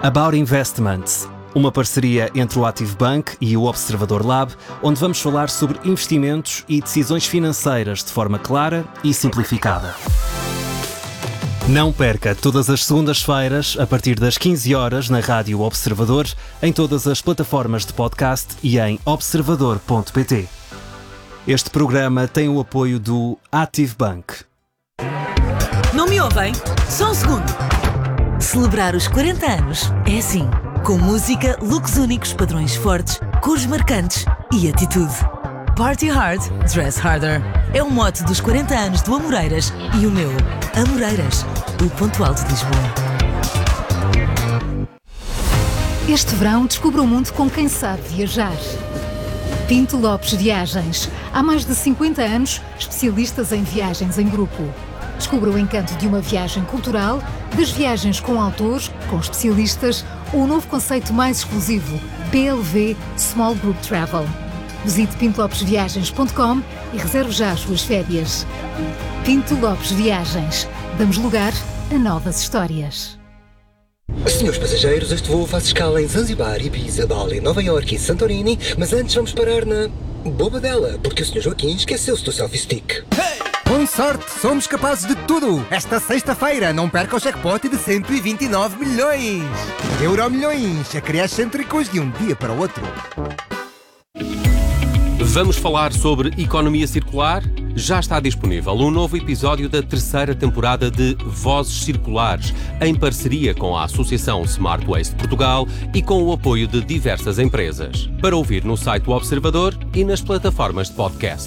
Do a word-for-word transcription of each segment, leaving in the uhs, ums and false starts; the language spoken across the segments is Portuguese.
About Investments, uma parceria entre o Active Bank e o Observador Lab, onde vamos falar sobre investimentos e decisões financeiras de forma clara e simplificada. Não perca todas as segundas-feiras, a partir das quinze horas, na Rádio Observador, em todas as plataformas de podcast e em observador ponto pt. Este programa tem o apoio do Active Bank. Não me ouvem? Só um segundo. Celebrar os quarenta anos é assim, com música, looks únicos, padrões fortes, cores marcantes e atitude. Party hard, dress harder. É o mote dos quarenta anos do Amoreiras e o meu, Amoreiras, o ponto alto de Lisboa. Este verão descubra o mundo com quem sabe viajar. Pinto Lopes Viagens. Há mais de cinquenta anos, especialistas em viagens em grupo. Descubra o encanto de uma viagem cultural, das viagens com autores, com especialistas, ou o novo conceito mais exclusivo, P L V Small Group Travel. Visite pinto lopes viagens ponto com e reserve já as suas férias. Pinto Lopes Viagens. Damos lugar a novas histórias. Senhores passageiros, este voo faz escala em Zanzibar, Ibiza, Bali, Nova Iorque e Santorini, mas antes vamos parar na Bobadela, porque o senhor Joaquim esqueceu-se do selfie stick. Hey! Com sorte, somos capazes de tudo! Esta sexta-feira, não perca o jackpot de cento e vinte e nove milhões! Euromilhões, a cêntricos de um dia para o outro. Vamos falar sobre economia circular? Já está disponível um novo episódio da terceira temporada de Vozes Circulares, em parceria com a Associação Smart Waste Portugal e com o apoio de diversas empresas. Para ouvir no site do Observador e nas plataformas de podcast.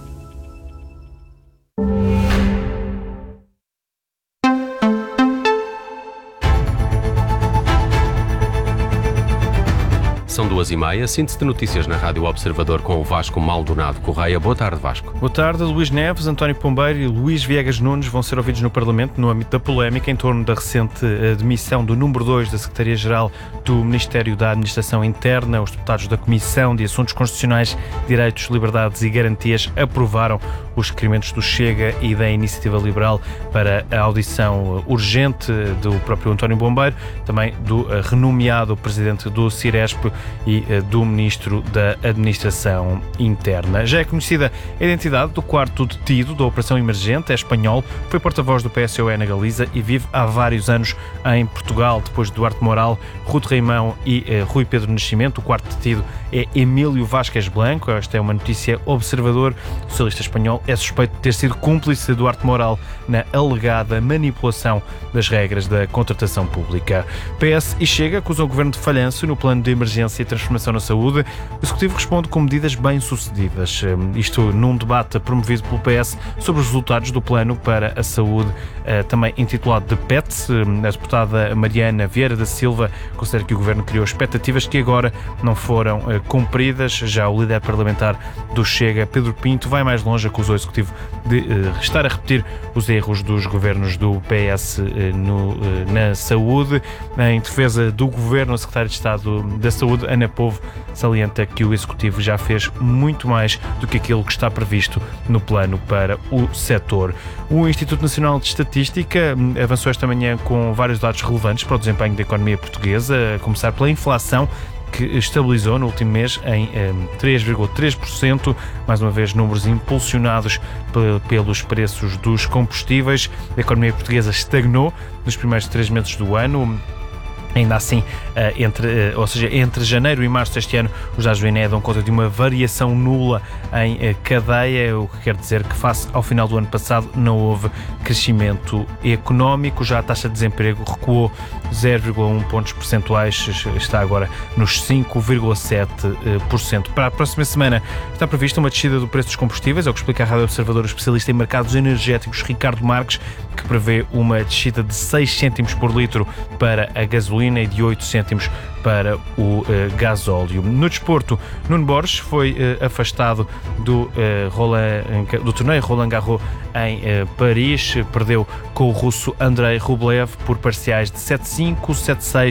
São duas e meia, síntese de notícias na Rádio Observador com o Vasco Maldonado Correia. Boa tarde, Vasco. Boa tarde. Luís Neves, António Pombeiro e Luís Viegas Nunes vão ser ouvidos no Parlamento no âmbito da polémica em torno da recente demissão do número dois da Secretaria-Geral do Ministério da Administração Interna. Os deputados da Comissão de Assuntos Constitucionais, Direitos, Liberdades e Garantias aprovaram os requerimentos do Chega e da Iniciativa Liberal para a audição urgente do próprio António Pombeiro, também do renomeado presidente do Ciresp e do Ministro da Administração Interna. Já é conhecida a identidade do quarto detido da Operação Emergente, é espanhol, foi porta-voz do P S O E na Galiza e vive há vários anos em Portugal. Depois de Duarte Moral, Ruth Reimão e eh, Rui Pedro Nascimento, o quarto detido é Emílio Vázquez Blanco. Esta é uma notícia Observador. O socialista espanhol é suspeito de ter sido cúmplice de Duarte Moral na alegada manipulação das regras da contratação pública. P S e Chega acusam o Governo de falhanço no plano de emergência e transformação na saúde. O Executivo responde com medidas bem-sucedidas. Isto num debate promovido pelo P S sobre os resultados do plano para a saúde, também intitulado de P E T S. A deputada Mariana Vieira da Silva considera que o Governo criou expectativas que agora não foram cumpridas. Já o líder parlamentar do Chega, Pedro Pinto, vai mais longe, acusou o Executivo de estar a repetir os erros dos governos do P S no, na saúde. Em defesa do Governo, a Secretária de Estado da Saúde, Ana Povo, salienta que o Executivo já fez muito mais do que aquilo que está previsto no plano para o setor. O Instituto Nacional de Estatística avançou esta manhã com vários dados relevantes para o desempenho da economia portuguesa, a começar pela inflação, que estabilizou no último mês em três vírgula três por cento, mais uma vez números impulsionados pelos preços dos combustíveis. A economia portuguesa estagnou nos primeiros três meses do ano. Ainda assim, entre, ou seja, entre janeiro e março deste ano, os dados do I N E dão conta de uma variação nula em cadeia, o que quer dizer que face ao final do ano passado não houve crescimento económico. Já a taxa de desemprego recuou zero vírgula um pontos percentuais, está agora nos cinco vírgula sete por cento. Para a próxima semana está prevista uma descida do preço dos combustíveis, é o que explica a Rádio Observador o especialista em mercados energéticos Ricardo Marques, que prevê uma descida de seis cêntimos por litro para a gasolina e de oito cêntimos para o uh, gasóleo. No desporto, Nuno Borges foi uh, afastado do, uh, Roland, do torneio Roland Garros em uh, Paris. Perdeu com o russo Andrei Rublev por parciais de sete cinco, sete seis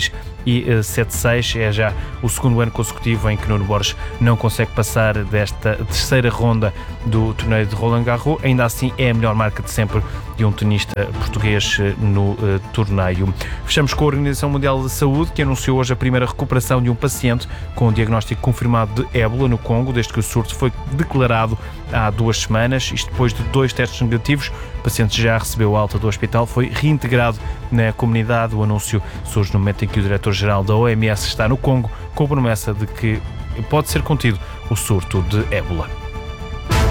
e sete seis. É já o segundo ano consecutivo em que Nuno Borges não consegue passar desta terceira ronda do torneio de Roland Garros. Ainda assim é a melhor marca de sempre de um tenista português no uh, torneio. Fechamos com a Organização Mundial de Saúde, que anunciou hoje a primeira recuperação de um paciente com um diagnóstico confirmado de ébola no Congo, desde que o surto foi declarado há duas semanas. Isto depois de dois testes negativos. O paciente já recebeu alta do hospital, foi reintegrado na comunidade. O anúncio surge no momento em que o diretor-geral da O M S está no Congo, com a promessa de que pode ser contido o surto de ébola.